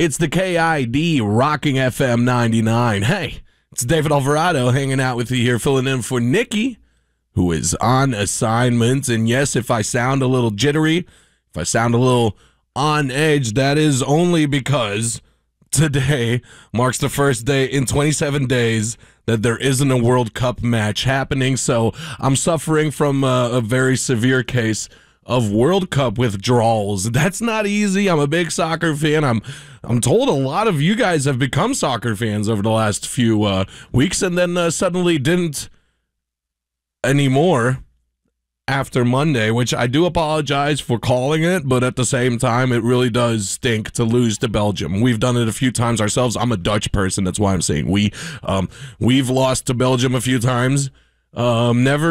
It's the KID Rocking FM 99. Hey, it's David Alvarado hanging out with you here, filling in for Nikki, who is on assignment. And yes, if I sound a little jittery, if I sound a little on edge, that is only because today marks the first day in 27 days that there isn't a World Cup match happening. So I'm suffering from a very severe case of World Cup withdrawals. That's not easy. I'm a big soccer fan. I'm told a lot of you guys have become soccer fans over the last few weeks and then suddenly didn't anymore after Monday, which I do apologize for calling it, but at the same time, it really does stink to lose to Belgium. We've done it a few times ourselves. I'm a Dutch person. That's why I'm saying we've lost to Belgium a few times. Never